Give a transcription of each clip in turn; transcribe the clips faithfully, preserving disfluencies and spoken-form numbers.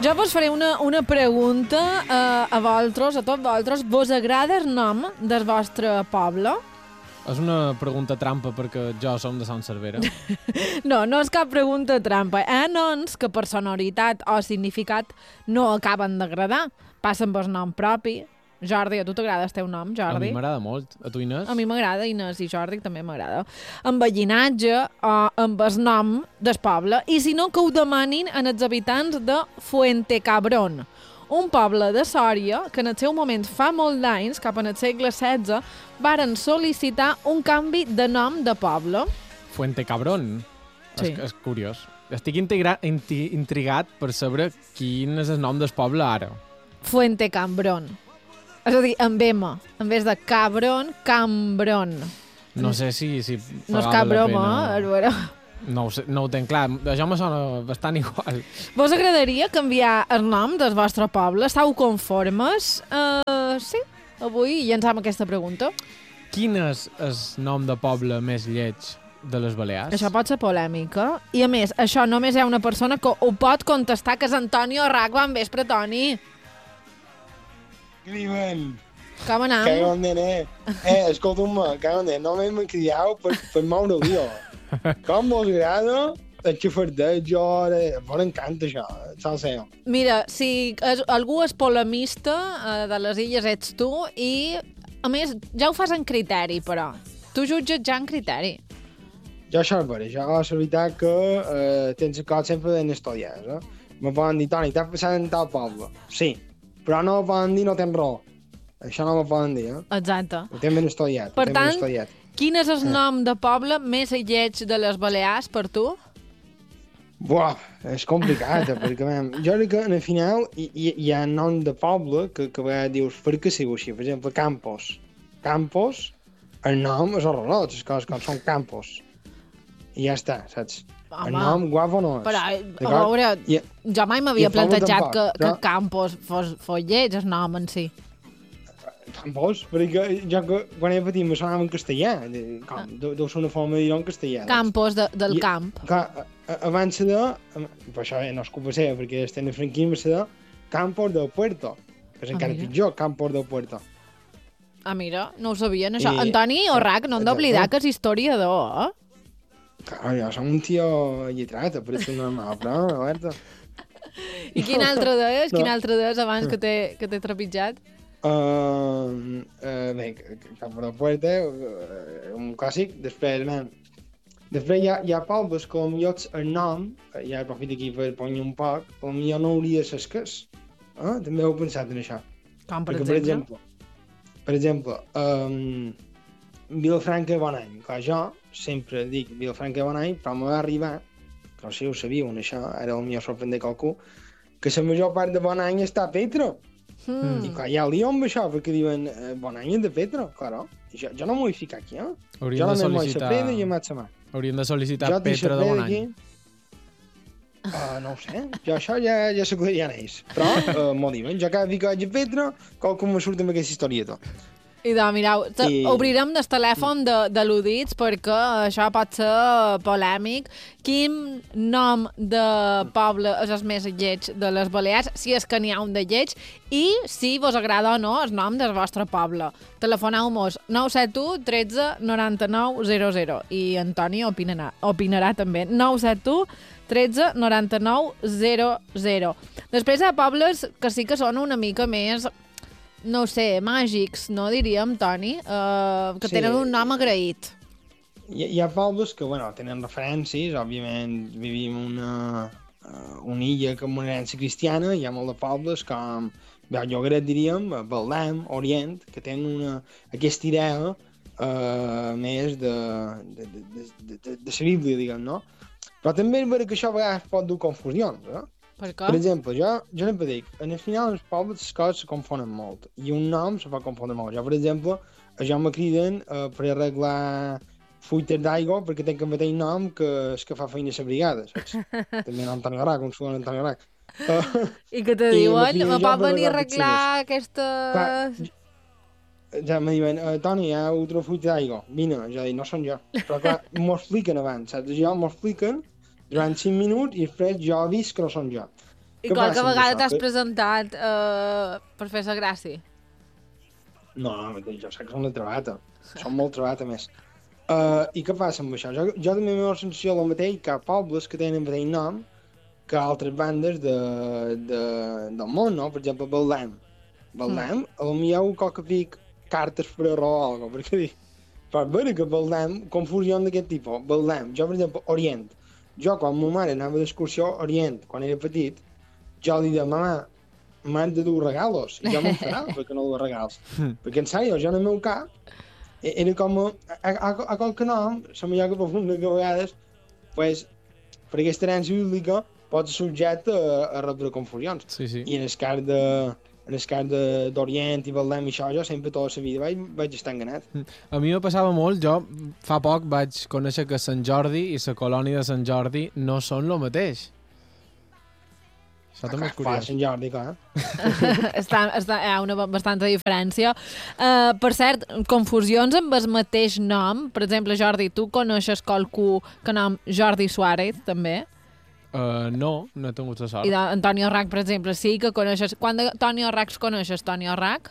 Jo vos faré una, una pregunta uh, a vosaltres, a tots vosaltres. Vos agrada el nom del vostre poble? És una pregunta trampa perquè jo som de Sant Cervera. No, no és cap pregunta trampa. Hi ha noms que per sonoritat o significat no acaben d'agradar. Passen per nom propi. Jordi, a tu t'agrada el teu nom, Jordi? A mi m'agrada molt. A tu, Inés? A mi m'agrada, Inés, i Jordi també m'agrada. Amb veïnatge o amb el nom del poble. I si no, que ho demanin en els habitants de Fuentecabrón, un poble de Sòria que en el seu moment fa molt d'anys, cap en el segle setze, varen sol·licitar un canvi de nom de poble. Fuentecabrón? Sí. És, és curiós. Estic integra, inti, intrigat per saber quin és el nom del poble ara. Fuentecabrón. És a dir, amb M, en vez de cabron, cambron. No sé si... si no és cap broma, eh? Veure. No ho, sé, no ho tenc clar. Això me sona bastant igual. Vos agradaria canviar el nom del vostre poble? Estau conformes? Uh, sí. Avui llançam aquesta pregunta. Quin és el nom de poble més lleig de les Balears? Això pot ser polèmica. I a més, això només hi ha una persona que ho pot contestar, que és Antonio Rac. Bon vespre, Toni. Crimen. Com anam? Que on nene. Eh, escolta'm-me, que on nene, no m'hem criat per, per moure el guió. Com vos agrada el xafardeig, jo ara... Vos encanta això, saps ser. Mira, si és, algú és polemista eh, de les illes ets tu i, a més, ja ho fas en criteri, però. Tu jutges ja en criteri. Jo això és vera, jo és la veritat que eh, tens el cos sempre ben estudiat, eh? Me poden dir, Toni, t'has passat en tal poble. Sí, però no me poden dir no tens raó. Això no me poden dir, eh? Exacte. Ho tens ben estudiat. Per ben tant, estudiat. quin és el nom de poble més lleig de les Balears per tu? Buah, és complicat, eh, perquè man, jo crec que al final hi, hi, hi ha nom de poble que, que a vegades dius, per què sigo així? Per exemple, Campos. Campos, el nom és horrorós, les coses com són Campos. I ja està, saps? Home, el nom guapo no és. Però, a veure, I, jo mai m'havia i el poble plantejat tampoc, que, que però- Campos fos, fos lleig, el nom en si. Campos, perquè jo que, quan era petit me sonava en castellà. de- Com, deu, deu ser una forma de dir-ho en castellà. Campos de, del I- camp. Clar, a- a- abans de... Per això eh, no és culpa seva, perquè estem en franquisme, se de Campos del Puerto, que és Ah, encara mira. pitjor, Campos del Puerto. Ah, mira, no ho sabien, això. I- Antoni Orrac, no hem d'oblidar Exacte. que és historiador, eh? Clar, jo som un tio lletrat, per ser normal, però, Roberta. I quin altre deies? No. Quin altre deies abans que t'he que t'he trepitjat? Uh, uh, bé, Campos del Puerto, uh, un clàssic. Després, man, després hi ha, hi ha pobles que potser el nom, eh, ja aprofito aquí per ponyar un poc, potser no hauria de ser escàs. Eh? També heu pensat en això. Com, per Perquè, exemple? per exemple, per exemple um, Vilafranca de Bonany. Clar, jo sempre dic Vilafranca de Bonany, però m'ha arribat, que no sé si ho sabíeu, això, ara potser sorprendre qualcú, que la major part de Bonany està a Petra. Mm. I clar, hi ha lío amb això, perquè diuen eh, Bonany és de Petra, claro. I jo, jo no m'ho vull ficar aquí, eh? Hauríem jo de no m'ho sol·licitar... Preda i em vaig a mà. Hauríem de sol·licitar Jo tinc Petra de Preda Bonany. aquí. Uh, no ho sé, jo això ja, ja sé que ja n'és. Però, uh, m'ho diuen, jo cada vegada que vaig a Petra, qualcú me surt amb aquesta historieta. I de, mireu, te- I- obrirem el telèfon de, de l'Udits perquè això pot ser polèmic. Quin nom de poble és el més lleig de les Balears, si és que n'hi ha un de lleig, i si vos agrada o no el nom del vostre poble. Telefoneu-mos nou set u tretze noranta-nou zero zero i Antoni opinarà, opinarà també. nou set u tretze noranta-nou zero zero. Després hi ha pobles que sí que són una mica més, no ho sé, màgics, no diríem, Toni? Uh, que Sí. tenen un nom agraït. Hi, hi ha pobles que, bueno, tenen referències, òbviament vivim una, uh, una illa que amb una herència cristiana, hi ha molt de pobles com Bell-llogaret, diríem, Baldam, Orient, que tenen una, aquesta idea uh, més de, de, de, de, de, de, de la Bíblia, diguem, no? Però també és vera que això a vegades pot dur confusions, eh? Per què? Per exemple, jo, jo sempre dic, en el final els pobles les coses se confonen molt i un nom se pot confondre molt. Jo, per exemple, a jo me criden uh, per arreglar fuites d'aigua perquè tenc el mateix nom que el que fa feina a la brigada, saps? També en Antoni Arac, un suan Antoni Arac. Uh, I que te i diuen, m'afino me jo pot per venir a arreglar arreglar aquesta... Clar, ja me diuen, uh, Toni, hi ha altra fuita d'aigua. Vine, jo dic, no són jo. Però clar, m'ho expliquen abans, saps? Jo m'ho expliquen durant cinc minuts i després jo he vist que no són jo. I Què qualque passa amb vegada això? t'has Que- presentat uh, per fer la gràcia? No, jo sé que són la trebata. Són molt trebata, més. Uh, I què passa amb això? Jo, jo també m'he la sensació del mateix que hi ha pobles que tenen el mateix nom que altres bandes de, de, del món, no? Per exemple, Betlem. Betlem, mm. a lo millor qualque pic cartes per error o alguna cosa, perquè dic, per veure que Betlem, confusió d'aquest tipus, Betlem, jo per exemple, Orient. Jo quan ma mare anava d'excursió a Orient, quan era petit, jo li deia, mama, m'han de dur regalos, i jo m'enfadava perquè no duia regals. Perquè en sèrio, jo en el meu cap, era com a, a, a, a qualque nom, la millor que profunda que a vegades, pues, per aquesta herència bíblica, pots ser subjecte a, a rebre confusions. Sí, sí. I en el cas de en el cas de- d'Orient i Betlem i això, jo sempre tota la vida vaig, vaig estar enganat. A mi me passava molt, jo fa poc vaig conèixer que Sant Jordi i la colònia de Sant Jordi no són el mateix. Això també és Fa curiós. Sant Jordi, clar. està, està, hi ha una bastanta diferència. Uh, per cert, confusions amb el mateix nom. Per exemple, Jordi, tu coneixes qualcú que nom Jordi Suárez, també? Uh, no, no he tingut la sort. I d'Antonio Rac, per exemple, sí que coneixes... Quan d'Antonio Racs coneixes, Antonio Rac?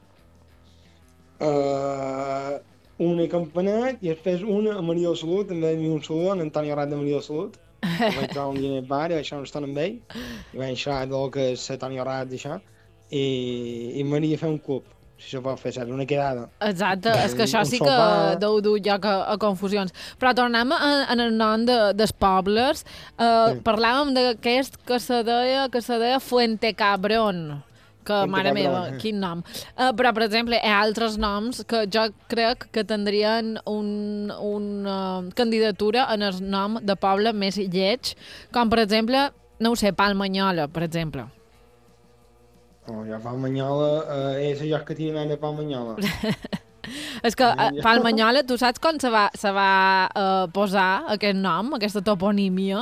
Uh, una a Campanet i després una a Maria de Salut, també hi havia un salut, en Antoni Arrat de Maria de Salut. Ho vaig trobar un dia en el bar i vaig estar una estona amb ell i vaig xerrar del que és Antoni Arrat i això i, i m'agradaria fer un club, si se pot fer, saps? Una quedada. Exacte, és que Un- això un sí que sopar. deu dur lloc a, a confusions. Però tornem a, en el nom de, dels pobles. Uh, Sí. Parlàvem d'aquest que se deia, que se deia Fuente Cabrón, que, Fuente mare Cabrón, meva, eh. quin nom. Uh, però, per exemple, hi ha altres noms que jo crec que tindrien un, una candidatura en el nom de poble més lleig, com, per exemple, no ho sé, Palmanyola, per exemple. Oh, ja Palmanyola, eh, és allò que tenen ara Palmanyola. És que uh, Palmanyola, tu saps com se va, se va uh, posar aquest nom, aquesta toponímia?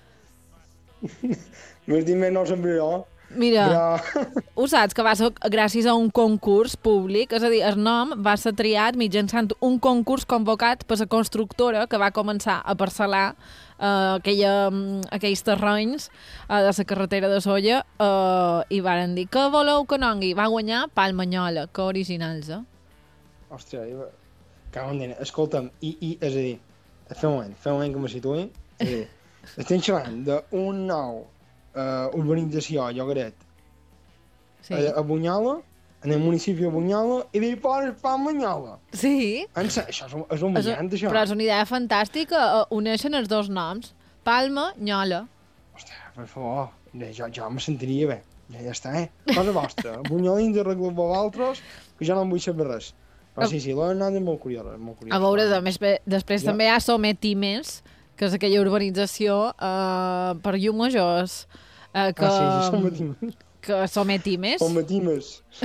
M'has dit més no sempre jo, Mira, però... ho saps, que va ser gràcies a un concurs públic, és a dir, el nom va ser triat mitjançant un concurs convocat per la constructora que va començar a parcel·lar uh, aquella, mm, aquells terrenys uh, de la carretera de Solla uh, i varen dir, què voleu que nongui? Va guanyar Palmanyola, que originals, eh? Ostres, jo... Cago en dena. Escolta'm, i, i, és a dir, fa un moment, fa un moment que me situï, és a dir, estem xerrant d'un nou uh, urbanització a Llogaret, Sí. a, a Bunyola, en el municipi de Bunyola, i li poses Palmanyola. Sí, En se, això és, un- és és, humillant, això. però és una idea fantàstica, uh, uneixen els dos noms, Palma, Nyola. Ostres, per favor, bé, jo, jo me sentiria bé. Ja, ja està, eh? Cosa vostra. Bunyolins arregleu vosaltres, que jo no em vull saber res. Però sí, sí, l'ha anat molt curiós, molt curiós. A veure, de més, després Ja. també hi ha Sometimes, que és aquella urbanització uh, per llum majors, uh, que, Ah, sí, sí, som matimes. que Sometimes. Som matimes.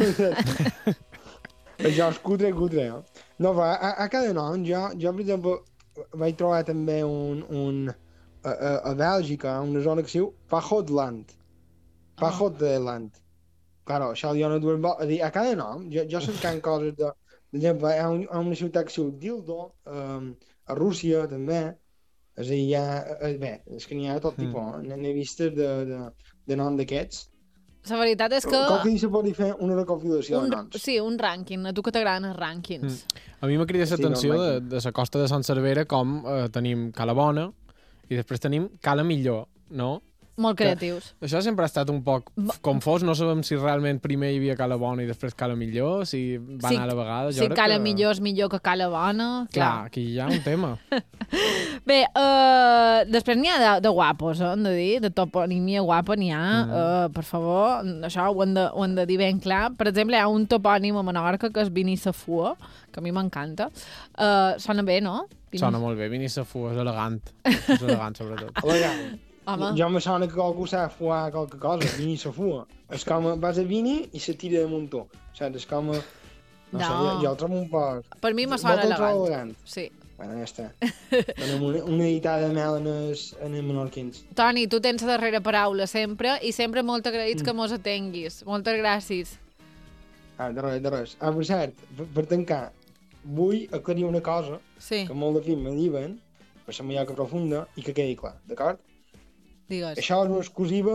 Això és cutre, cutre, eh? No, però a, a cada nom, jo, jo, per exemple, vaig trobar també un, un a, a, a Bèlgica, una zona que es diu Pajotland. Pajotland. Claro, això jo no dues a dir, a cada nom, jo, jo cercant coses de... Per exemple, hi ha, un, hi ha una ciutat que es diu Dildo, um, a Rússia també, és a dir, hi ha... eh, bé, és que n'hi ha de tot tipus, eh? N'he vistes de, de, de nom d'aquests. La veritat és que... Com que se pot fer una recopilació Un, de noms? sí, un rànquing, a tu que t'agraden els rànquings. A mi m'ha cridat Sí, l'atenció de, normal. de la costa de Sant Cervera com eh, tenim Cala Bona i després tenim Cala Millor, no? Molt creatius. Això sempre ha estat un poc confós, no sabem si realment primer hi havia Cala Bona i després Cala Millor, si va Sí, anar a la vegada. Jo Si crec Cala que... Millor és millor que Cala Bona, Clar, clar. aquí hi ha un tema. Bé, uh, després n'hi ha de, de guapos, eh, hem de dir, de toponímia guapa n'hi ha, mm. uh, per favor, això ho hem, de, ho hem de dir ben clar. Per exemple, hi ha un topònim a Menorca que és Vinissafua, que a mi m'encanta. Uh, sona bé, no? Vini- Sona molt bé, Vini Safú, és elegant. És elegant, sobretot. Elegant. Home. Jo me sona que algú sap fuar qualque cosa, Vini se fua. És com, a- vas a Vini i se tira de muntó. Saps? És com, a- no, sé, No. jo, jo el trobo un poc... Per mi me sona Jo el trobo elegant. elegant. Sí. Bueno, ja està. Donem una, una editada de mel en els, en els menorquins. Toni, tu tens la darrera paraula sempre i sempre molt agraïts mm. que mos atenguis. Moltes gràcies. Ah, de res, de res. Ah, per cert, per, per tancar, vull aclarir una cosa Sí, que molt de film me diuen, per ser millor que profunda, i que quedi clar, d'acord? digues. Això és una exclusiva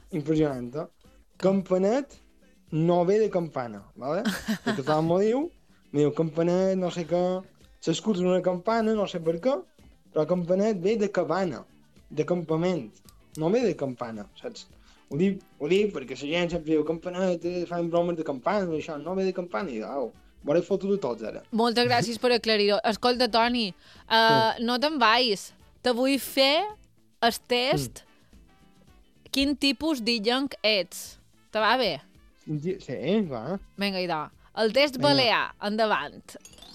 impressionant, eh? Campanet no ve de campana, ¿vale? I tothom m'ho diu, me diu campanet, no sé què, s'escuta una campana, no sé per què, però campanet ve de cabana, de campament, no ve de campana, saps? Ho dic, ho dic perquè la gent sempre diu campanet, eh, fan bromes de campana, això no ve de campana, i au, veuré foto de tots ara. Moltes gràcies per aclarir-ho. Escolta, Toni, uh, no te'n vais. Te vull fer el test quin tipus d'illenc ets. Te va bé? Sí, va. Vinga, idò. El test Vinga. balear, endavant.